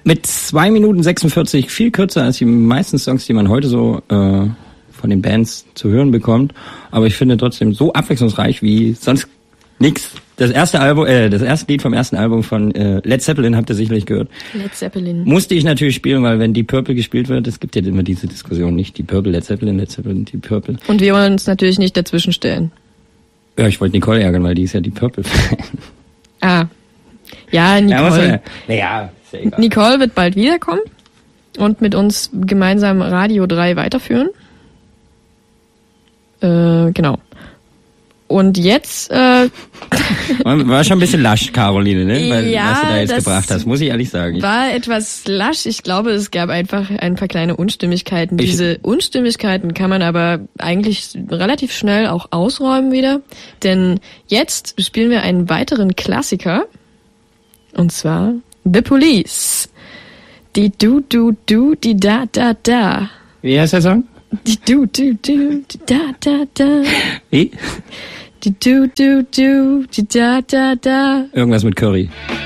Mit 2 Minuten 46, viel kürzer als die meisten Songs, die man heute so von den Bands zu hören bekommt. Aber ich finde trotzdem so abwechslungsreich wie sonst nix. Das erste Lied vom ersten Album von Led Zeppelin habt ihr sicherlich gehört. Led Zeppelin. Musste ich natürlich spielen, weil wenn Deep Purple gespielt wird, es gibt ja immer diese Diskussion, nicht Deep Purple, Led Zeppelin, Deep Purple. Und wir wollen uns natürlich nicht dazwischen stellen. Ja, ich wollte Nicole ärgern, weil die ist ja Deep Purple-Fan. Ah. Ja, Nicole. Ist ja egal. Nicole wird bald wiederkommen und mit uns gemeinsam Radio 3 weiterführen. Genau. Und jetzt... War schon ein bisschen lasch, Caroline, ne? Weil, ja, was du da jetzt gebracht hast, muss ich ehrlich sagen. War etwas lasch. Ich glaube, es gab einfach ein paar kleine Unstimmigkeiten. Diese Unstimmigkeiten kann man aber eigentlich relativ schnell auch ausräumen wieder. Denn jetzt spielen wir einen weiteren Klassiker. Und zwar The Police. Die Du, die Da. Wie heißt der Song? Die Du, die Da. Wie? Die Du, die Da. Irgendwas mit Curry.